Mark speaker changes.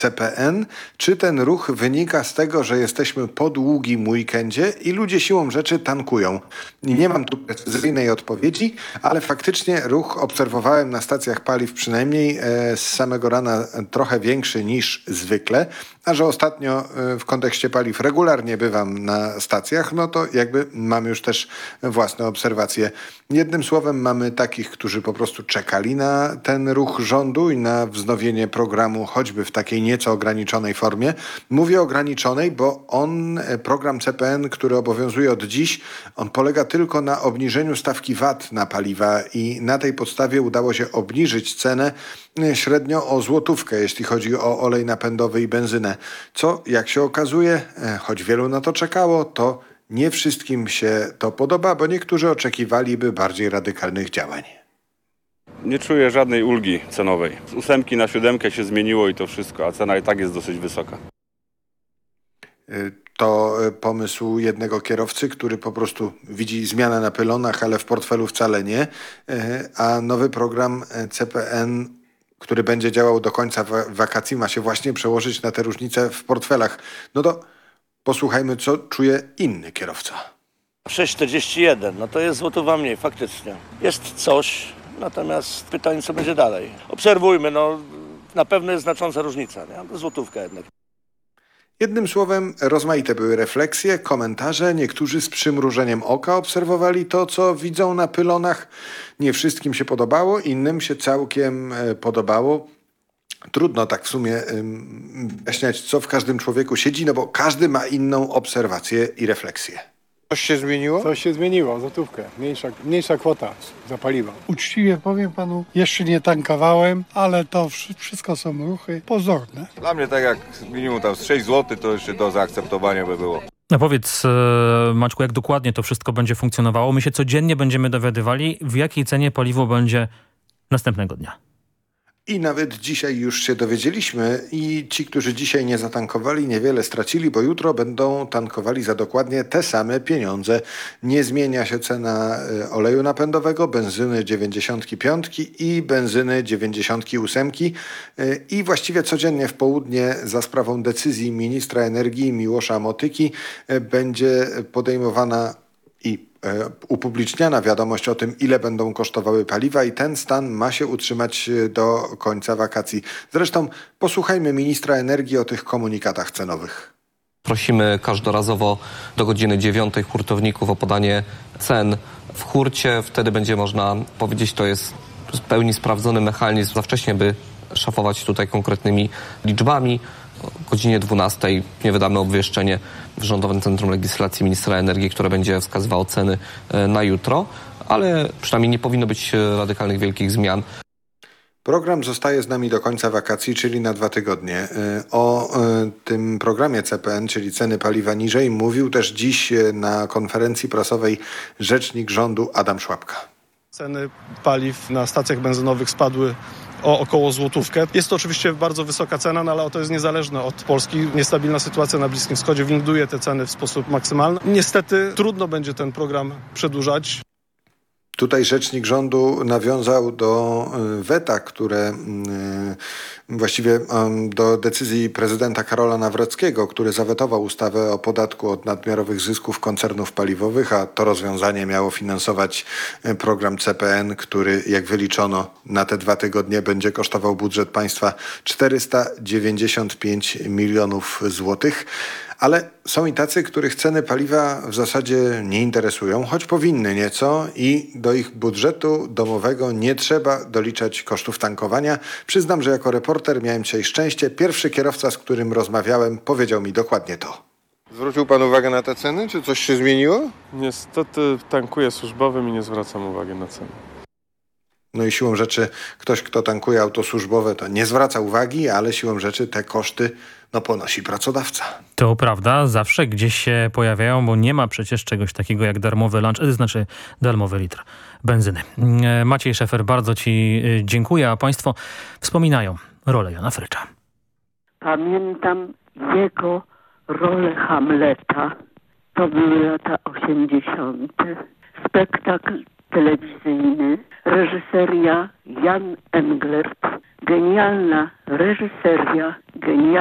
Speaker 1: CPN, czy ten ruch wynika z tego, że jesteśmy po długim weekendzie i ludzie siłą rzeczy tankują? Nie mam tu precyzyjnej odpowiedzi, ale faktycznie ruch obserwowałem na stacjach paliw przynajmniej z samego rana trochę większy niż zwykle, a że ostatnio w kontekście paliw regularnie bywam na stacjach, no to jakby mam już też własne obserwacje. Jednym słowem mamy takich, którzy po prostu czekali na ten ruch rządu i na wznowienie programu, choćby w takiej nieco ograniczonej formie. Mówię ograniczonej, bo program CPN, który obowiązuje od dziś, on polega tylko na obniżeniu stawki VAT na paliwa i na tej podstawie udało się obniżyć cenę średnio o złotówkę, jeśli chodzi o olej napędowy i benzynę. Co, jak się okazuje, choć wielu na to czekało, to nie wszystkim się to podoba, bo niektórzy oczekiwaliby bardziej radykalnych działań.
Speaker 2: Nie czuję żadnej ulgi cenowej. Z 8 na 7 się zmieniło i to wszystko, a cena i tak jest dosyć wysoka.
Speaker 1: To pomysł jednego kierowcy, który po prostu widzi zmianę na pylonach, ale w portfelu wcale nie, a nowy program CPN, który będzie działał do końca wakacji, ma się właśnie przełożyć na te różnice w portfelach. No to posłuchajmy, co czuje inny kierowca.
Speaker 3: 6,41, no to jest złotówa mniej, faktycznie. Jest coś, natomiast pytanie, co będzie dalej. Obserwujmy, no na pewno jest znacząca różnica, nie? Złotówka jednak.
Speaker 1: Jednym słowem, rozmaite były refleksje, komentarze. Niektórzy z przymrużeniem oka obserwowali to, co widzą na pylonach. Nie wszystkim się podobało, innym się całkiem podobało. Trudno tak w sumie wyjaśniać, co w każdym człowieku siedzi, no bo każdy ma inną obserwację i refleksję.
Speaker 4: Coś się zmieniło?
Speaker 5: Coś się zmieniło, złotówkę. Mniejsza kwota za paliwo.
Speaker 6: Uczciwie powiem panu, jeszcze nie tankowałem, ale to wszystko są ruchy pozorne.
Speaker 4: Dla mnie tak jak minimum tam z 6 zł to jeszcze do zaakceptowania by było.
Speaker 7: No powiedz, Maćku, jak dokładnie to wszystko będzie funkcjonowało? My się codziennie będziemy dowiadywali, w jakiej cenie paliwo będzie następnego dnia.
Speaker 1: I nawet dzisiaj już się dowiedzieliśmy i ci, którzy dzisiaj nie zatankowali, niewiele stracili, bo jutro będą tankowali za dokładnie te same pieniądze. Nie zmienia się cena oleju napędowego, benzyny 95 i benzyny 98 i właściwie codziennie w południe za sprawą decyzji ministra energii Miłosza Motyki będzie podejmowana i upubliczniana wiadomość o tym, ile będą kosztowały paliwa i ten stan ma się utrzymać do końca wakacji. Zresztą posłuchajmy ministra energii o tych komunikatach cenowych.
Speaker 8: Prosimy każdorazowo do godziny 9 hurtowników o podanie cen w hurcie. Wtedy będzie można powiedzieć, to jest w pełni sprawdzony mechanizm. Za wcześnie, by szafować tutaj konkretnymi liczbami. O godzinie 12 nie wydamy obwieszczenie w Rządowym Centrum Legislacji Ministra Energii, które będzie wskazywało ceny na jutro, ale przynajmniej nie powinno być radykalnych wielkich zmian.
Speaker 1: Program zostaje z nami do końca wakacji, czyli na 2 tygodnie. O tym programie CPN, czyli ceny paliwa niżej, mówił też dziś na konferencji prasowej rzecznik rządu Adam Szłapka.
Speaker 5: Ceny paliw na stacjach benzynowych spadły o około złotówkę. Jest to oczywiście bardzo wysoka cena, no ale to jest niezależne od Polski. Niestabilna sytuacja na Bliskim Wschodzie winduje te ceny w sposób maksymalny. Niestety trudno będzie ten program przedłużać.
Speaker 1: Tutaj rzecznik rządu nawiązał do weta, które właściwie do decyzji prezydenta Karola Nawrockiego, który zawetował ustawę o podatku od nadmiarowych zysków koncernów paliwowych, a to rozwiązanie miało finansować program CPN, który jak wyliczono na te 2 tygodnie będzie kosztował budżet państwa 495 milionów złotych. Ale są i tacy, których ceny paliwa w zasadzie nie interesują, choć powinny nieco i do ich budżetu domowego nie trzeba doliczać kosztów tankowania. Przyznam, że jako reporter miałem dzisiaj szczęście. Pierwszy kierowca, z którym rozmawiałem, powiedział mi dokładnie to.
Speaker 4: Zwrócił pan uwagę na te ceny? Czy coś się zmieniło?
Speaker 9: Niestety tankuję służbowym i nie zwracam uwagi na ceny.
Speaker 1: No i siłą rzeczy ktoś, kto tankuje auto służbowe, to nie zwraca uwagi, ale siłą rzeczy te koszty ponosi pracodawca.
Speaker 7: To prawda, zawsze gdzieś się pojawiają, bo nie ma przecież czegoś takiego jak darmowy lunch, znaczy darmowy litr benzyny. Maciej Szefer, bardzo ci dziękuję, a państwo wspominają rolę Jana Frycza.
Speaker 10: Pamiętam jego rolę Hamleta. To były lata 80. Spektakl telewizyjny, reżyseria Jan Englert, Genialna reżyseria, genialna